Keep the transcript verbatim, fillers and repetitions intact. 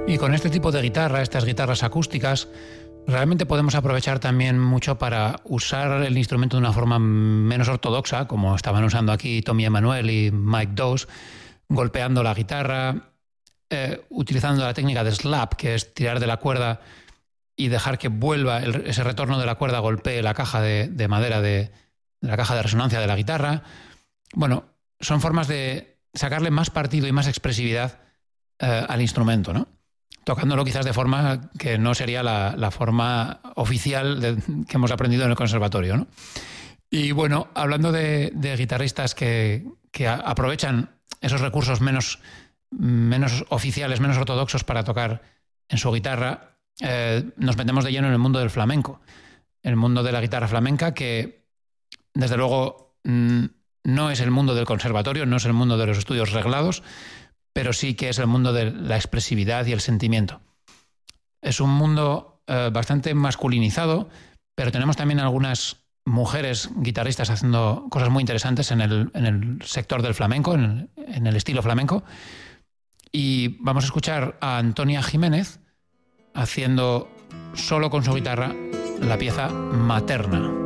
Y con este tipo de guitarra, estas guitarras acústicas, realmente podemos aprovechar también mucho para usar el instrumento de una forma menos ortodoxa, como estaban usando aquí Tommy Emmanuel y Mike Dawes, golpeando la guitarra, eh, utilizando la técnica de slap, que es tirar de la cuerda y dejar que vuelva el, ese retorno de la cuerda golpee la caja de, de madera de, de la caja de resonancia de la guitarra. Bueno, son formas de sacarle más partido y más expresividad eh, al instrumento, ¿no? Tocándolo quizás de forma que no sería la, la forma oficial de, que hemos aprendido en el conservatorio, ¿no? Y bueno, hablando de, de guitarristas que, que a, aprovechan esos recursos menos, menos oficiales, menos ortodoxos para tocar en su guitarra, eh, nos metemos de lleno en el mundo del flamenco, el mundo de la guitarra flamenca, que desde luego mmm, no es el mundo del conservatorio, no es el mundo de los estudios reglados, pero sí que es el mundo de la expresividad y el sentimiento. Es un mundo eh, bastante masculinizado, pero tenemos también algunas mujeres guitarristas haciendo cosas muy interesantes en el, en el sector del flamenco, en el, en el estilo flamenco. Y vamos a escuchar a Antonia Jiménez haciendo solo con su guitarra la pieza Materna.